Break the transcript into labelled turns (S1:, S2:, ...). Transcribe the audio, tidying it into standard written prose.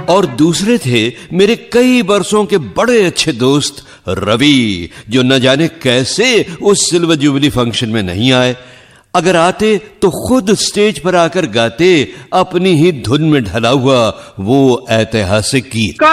S1: और दूसरे थे मेरे कई बरसों के बड़े अच्छे दोस्त रवि, जो न जाने कैसे उस सिल्वर जुबली फंक्शन में नहीं आए। अगर आते तो खुद स्टेज पर आकर गाते अपनी ही धुन में ढला हुआ वो ऐतिहासिक गीत।